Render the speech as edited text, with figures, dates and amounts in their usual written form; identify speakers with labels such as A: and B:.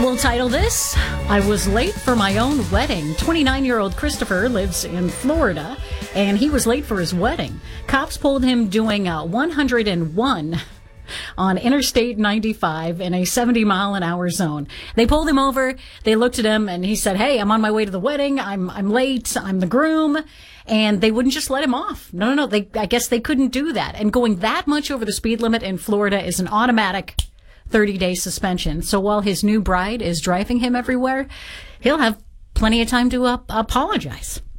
A: We'll title this, I Was Late for My Own Wedding. 29-year-old Christopher lives in Florida, and he was late for his wedding. Cops pulled him doing 101 on Interstate 95 in a 70-mile-an-hour zone. They pulled him over, they looked at him, and he said, hey, I'm on my way to the wedding, I'm late, I'm the groom, and they wouldn't just let him off. No, I guess they couldn't do that. And going that much over the speed limit in Florida is an automatic 30-day suspension. So while his new bride is driving him everywhere, he'll have plenty of time to apologize.